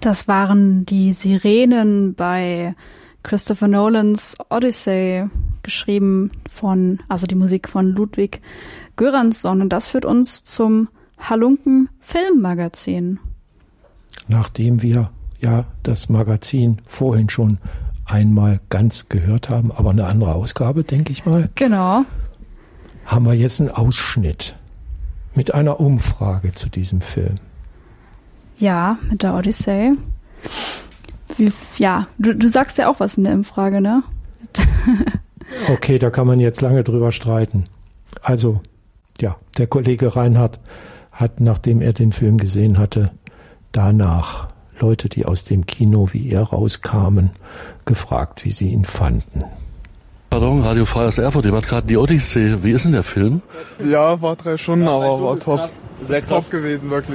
Das waren die Sirenen bei Christopher Nolans Odyssey, geschrieben also die Musik von Ludwig Göransson. Und das führt uns zum Halunken Filmmagazin. Nachdem wir ja das Magazin vorhin schon einmal ganz gehört haben, aber eine andere Ausgabe, denke ich mal. Genau. Haben wir jetzt einen Ausschnitt mit einer Umfrage zu diesem Film. Ja, mit der Odyssey. Ja, du sagst ja auch was in der Umfrage, ne? Okay, da kann man jetzt lange drüber streiten. Also, ja, der Kollege Reinhardt hat, nachdem er den Film gesehen hatte, danach Leute, die aus dem Kino wie er rauskamen, gefragt, wie sie ihn fanden. Pardon, Radio Freies Erfurt, ihr wart gerade die Odyssee. Wie ist denn der Film? Ja, war 3 Stunden, aber war top. Sehr top gewesen, wirklich.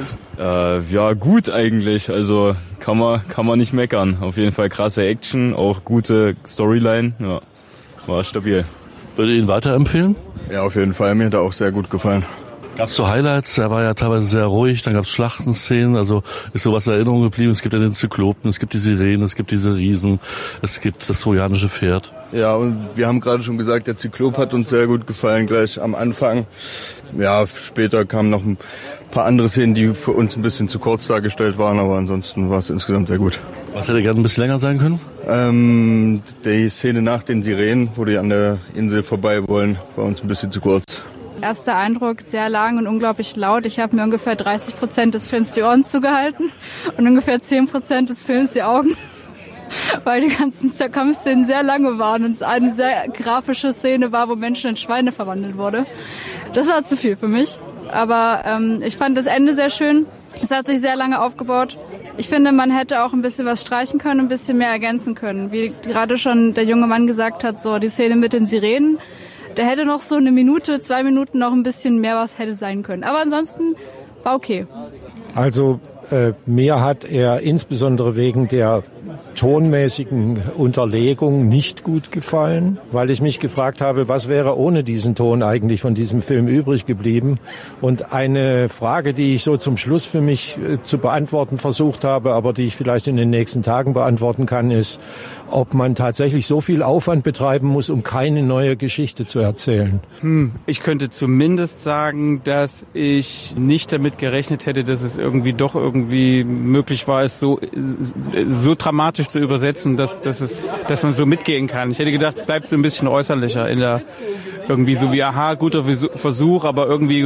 Ja, gut eigentlich. Also kann man nicht meckern. Auf jeden Fall krasse Action, auch gute Storyline. Ja, war stabil. Würdet ihr ihn weiterempfehlen? Ja, auf jeden Fall. Mir hat er auch sehr gut gefallen. Gab es so Highlights? Er war ja teilweise sehr ruhig, dann gab es Schlachtenszenen, also ist sowas in Erinnerung geblieben. Es gibt ja den Zyklopen, es gibt die Sirenen, es gibt diese Riesen, es gibt das trojanische Pferd. Ja, und wir haben gerade schon gesagt, der Zyklop hat uns sehr gut gefallen, gleich am Anfang. Ja, später kamen noch ein paar andere Szenen, die für uns ein bisschen zu kurz dargestellt waren, aber ansonsten war es insgesamt sehr gut. Was hätte gerne ein bisschen länger sein können? Die Szene nach den Sirenen, wo die an der Insel vorbei wollen, war uns ein bisschen zu kurz. Erster Eindruck, sehr lang und unglaublich laut. Ich habe mir ungefähr 30% des Films die Ohren zugehalten und ungefähr 10% des Films die Augen, weil die ganzen Kampfszenen sehr lange waren und es eine sehr grafische Szene war, wo Menschen in Schweine verwandelt wurde. Das war zu viel für mich, aber ich fand das Ende sehr schön. Es hat sich sehr lange aufgebaut. Ich finde, man hätte auch ein bisschen was streichen können, ein bisschen mehr ergänzen können. Wie gerade schon der junge Mann gesagt hat, so die Szene mit den Sirenen, der hätte noch so 1 Minute, 2 Minuten noch ein bisschen mehr was hätte sein können. Aber ansonsten war okay. Also mir hat er insbesondere wegen der tonmäßigen Unterlegung nicht gut gefallen, weil ich mich gefragt habe, was wäre ohne diesen Ton eigentlich von diesem Film übrig geblieben? Und eine Frage, die ich so zum Schluss für mich zu beantworten versucht habe, aber die ich vielleicht in den nächsten Tagen beantworten kann, ist, ob man tatsächlich so viel Aufwand betreiben muss, um keine neue Geschichte zu erzählen. Ich könnte zumindest sagen, dass ich nicht damit gerechnet hätte, dass es irgendwie doch irgendwie möglich war, es so dramatisch zu übersetzen, dass man so mitgehen kann. Ich hätte gedacht, es bleibt so ein bisschen äußerlicher in der irgendwie so wie, aha, guter Versuch, aber irgendwie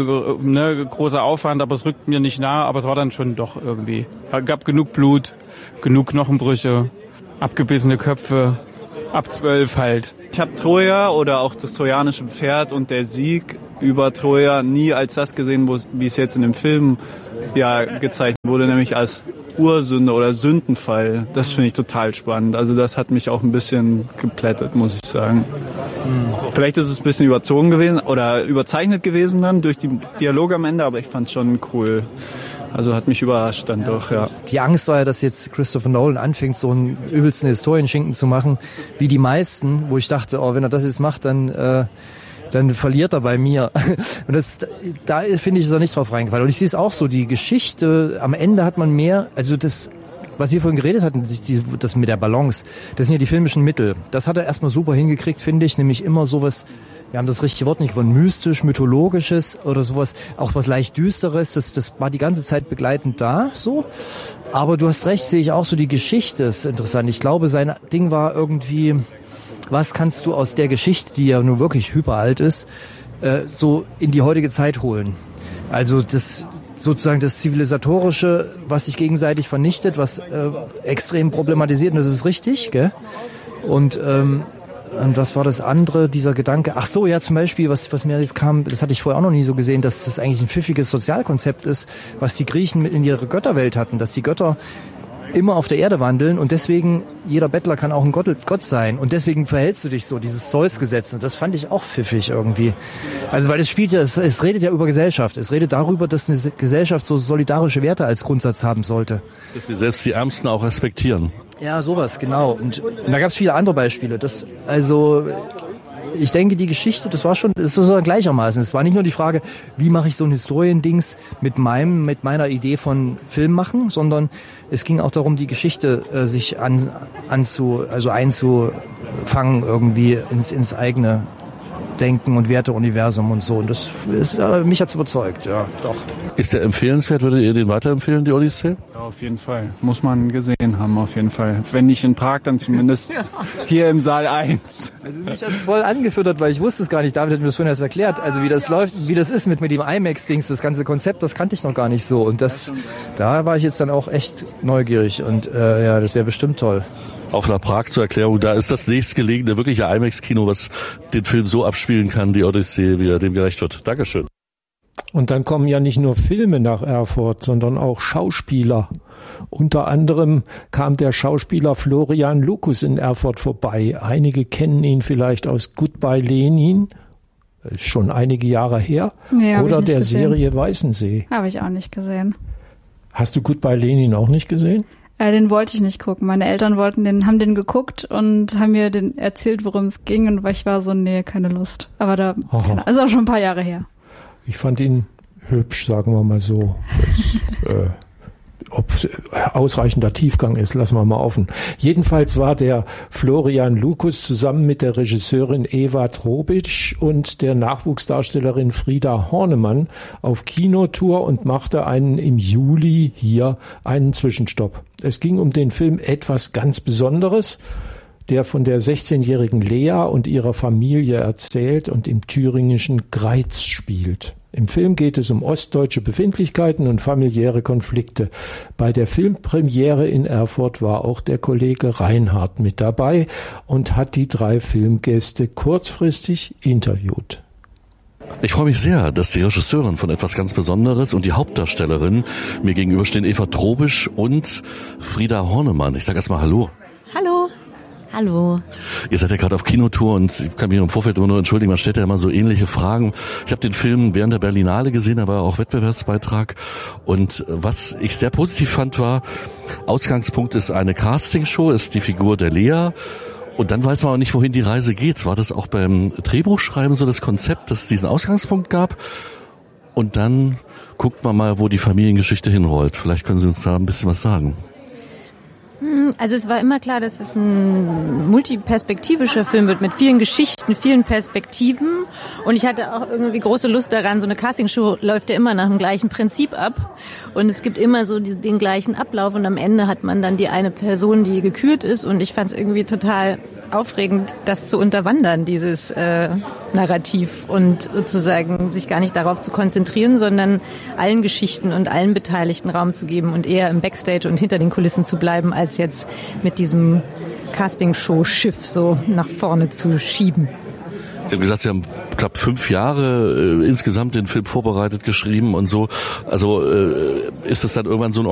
großer Aufwand, aber es rückt mir nicht nahe, aber es war dann schon doch irgendwie. Es gab genug Blut, genug Knochenbrüche, abgebissene Köpfe, ab 12 halt. Ich habe Troja oder auch das trojanische Pferd und der Sieg über Troja nie als das gesehen, wie es jetzt in dem Film ja gezeigt wurde, nämlich als Ursünde oder Sündenfall. Das finde ich total spannend. Also das hat mich auch ein bisschen geplättet, muss ich sagen. Vielleicht ist es ein bisschen überzogen gewesen oder überzeichnet gewesen dann durch die Dialoge am Ende, aber ich fand es schon cool. Also hat mich überrascht dann doch, ja. Die Angst war ja, dass jetzt Christopher Nolan anfängt, so einen übelsten Historienschinken zu machen, wie die meisten, wo ich dachte, oh, wenn er das jetzt macht, dann verliert er bei mir. Und da finde ich, ist er nicht drauf reingefallen. Und ich sehe es auch so, die Geschichte, am Ende hat man mehr, also das, was wir vorhin geredet hatten, das mit der Balance, das sind ja die filmischen Mittel. Das hat er erstmal super hingekriegt, finde ich, nämlich immer sowas, wir haben das richtige Wort nicht von mystisch, mythologisches oder sowas, auch was leicht düsteres, das war die ganze Zeit begleitend da, so. Aber du hast recht, sehe ich auch so, die Geschichte ist interessant. Ich glaube, sein Ding war irgendwie, was kannst du aus der Geschichte, die ja nur wirklich hyperalt ist, so in die heutige Zeit holen? Also das sozusagen das Zivilisatorische, was sich gegenseitig vernichtet, was extrem problematisiert, und das ist richtig, gell? Und was war das andere, dieser Gedanke? Ach so, ja, zum Beispiel, was mir jetzt kam, das hatte ich vorher auch noch nie so gesehen, dass das eigentlich ein pfiffiges Sozialkonzept ist, was die Griechen mit in ihre Götterwelt hatten, dass die Götter immer auf der Erde wandeln und deswegen jeder Bettler kann auch ein Gott sein und deswegen verhältst du dich so, dieses Zeus-Gesetz, und das fand ich auch pfiffig irgendwie. Also weil es redet ja über Gesellschaft, es redet darüber, dass eine Gesellschaft so solidarische Werte als Grundsatz haben sollte. Dass wir selbst die Ärmsten auch respektieren. Ja, sowas, genau. Und da gab es viele andere Beispiele. ich denke, die Geschichte, das ist so gleichermaßen. Es war nicht nur die Frage, wie mache ich so ein Historiendings mit meiner Idee von Film machen, sondern es ging auch darum, die Geschichte sich einzufangen irgendwie ins eigene Denken und Werteuniversum und so. Und das ist, mich hat's überzeugt, ja, doch. Ist der empfehlenswert? Würdet ihr den weiterempfehlen, die Odyssee? Ja, auf jeden Fall. Muss man gesehen haben, auf jeden Fall. Wenn nicht in Prag, dann zumindest hier im Saal 1. Also mich hat's voll angefüttert, weil ich wusste es gar nicht. David hat mir das vorhin erst erklärt. Also wie das läuft, wie das ist mit dem IMAX-Dings, das ganze Konzept, das kannte ich noch gar nicht so. Und da war ich jetzt dann auch echt neugierig. Und ja, das wäre bestimmt toll. Auf nach Prag zur Erklärung, da ist das nächstgelegene wirkliche IMAX-Kino, was den Film so abspielen kann, die Odyssee, wie er dem gerecht wird. Dankeschön. Und dann kommen ja nicht nur Filme nach Erfurt, sondern auch Schauspieler. Unter anderem kam der Schauspieler Florian Lukus in Erfurt vorbei. Einige kennen ihn vielleicht aus Goodbye Lenin, schon einige Jahre her, nee, oder der Serie Weißensee. Habe ich auch nicht gesehen. Hast du Goodbye Lenin auch nicht gesehen? Den wollte ich nicht gucken. Meine Eltern haben den geguckt und haben mir erzählt, worum es ging. Und ich war so, nee, keine Lust. Aber ist auch schon ein paar Jahre her. Ich fand ihn hübsch, sagen wir mal so. Ob ausreichender Tiefgang ist, lassen wir mal offen. Jedenfalls war der Florian Lukus zusammen mit der Regisseurin Eva Trobic und der Nachwuchsdarstellerin Frieda Hornemann auf Kinotour und machte im Juli hier einen Zwischenstopp. Es ging um den Film Etwas ganz Besonderes, der von der 16-jährigen Lea und ihrer Familie erzählt und im thüringischen Greiz spielt. Im Film geht es um ostdeutsche Befindlichkeiten und familiäre Konflikte. Bei der Filmpremiere in Erfurt war auch der Kollege Reinhardt mit dabei und hat die 3 Filmgäste kurzfristig interviewt. Ich freue mich sehr, dass die Regisseurin von Etwas ganz Besonderes und die Hauptdarstellerin mir gegenüberstehen, Eva Trobisch und Frieda Hornemann. Ich sage erstmal Hallo. Hallo. Hallo. Ihr seid ja gerade auf Kinotour und ich kann mich im Vorfeld immer nur entschuldigen, man stellt ja immer so ähnliche Fragen. Ich habe den Film während der Berlinale gesehen, da war auch Wettbewerbsbeitrag und was ich sehr positiv fand war, Ausgangspunkt ist eine Castingshow, ist die Figur der Lea und dann weiß man auch nicht, wohin die Reise geht. War das auch beim Drehbuchschreiben so das Konzept, dass es diesen Ausgangspunkt gab und dann guckt man mal, wo die Familiengeschichte hinrollt. Vielleicht können Sie uns da ein bisschen was sagen. Also es war immer klar, dass es ein multiperspektivischer Film wird mit vielen Geschichten, vielen Perspektiven und ich hatte auch irgendwie große Lust daran, so eine Castingshow läuft ja immer nach dem gleichen Prinzip ab und es gibt immer so den gleichen Ablauf und am Ende hat man dann die eine Person, die gekürt ist und ich fand es irgendwie total aufregend, das zu unterwandern, dieses Narrativ und sozusagen sich gar nicht darauf zu konzentrieren, sondern allen Geschichten und allen Beteiligten Raum zu geben und eher im Backstage und hinter den Kulissen zu bleiben, als jetzt mit diesem Castingshow-Schiff so nach vorne zu schieben. Sie haben gesagt, Sie haben knapp 5 Jahre insgesamt den Film vorbereitet, geschrieben und so. Also ist es dann irgendwann so ein